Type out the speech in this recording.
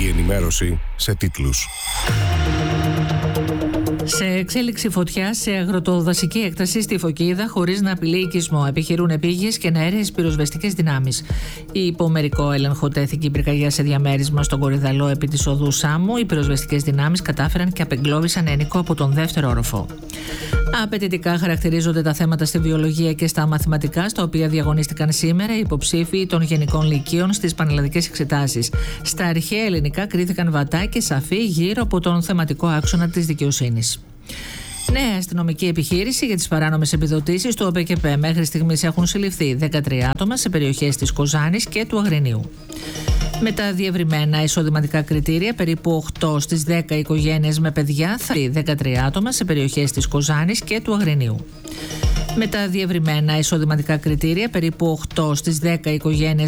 Η ενημέρωση σε τίτλους. Σε εξέλιξη φωτιά σε αγροτοδασική έκταση στη Φωκίδα, χωρίς να απειλεί οικισμό, επιχειρούν επίγειες και νεαίες πυροσβεστικές δυνάμεις. Υπό μερικό έλεγχο τέθηκε η πυρκαγιά σε διαμέρισμα στον Κορυδαλό επί της οδού Σάμου. Οι πυροσβεστικές δυνάμεις κατάφεραν και απεγκλώβησαν ένικο από τον δεύτερο όροφο. Απαιτητικά χαρακτηρίζονται τα θέματα στη βιολογία και στα μαθηματικά, στα οποία διαγωνίστηκαν σήμερα οι υποψήφοι των Γενικών Λυκείων στις πανελλαδικές εξετάσεις. Στα αρχαία ελληνικά κρίθηκαν βατά και σαφή γύρω από τον θεματικό άξονα της δικαιοσύνης. Νέα αστυνομική επιχείρηση για τις παράνομες επιδοτήσεις του ΟΠΕΚΕΠΕ. Μέχρι στιγμής έχουν συλληφθεί 13 άτομα σε περιοχές της Κοζάνης και του Αγρινίου. Με τα διευρυμένα εισοδηματικά κριτήρια, περίπου 8 στις 10 οικογένειες με παιδιά θα δει 13 άτομα σε περιοχές της Κοζάνης και του Αγρινίου. Με τα διευρυμένα εισοδηματικά κριτήρια, περίπου 8 στις 10 οικογένειες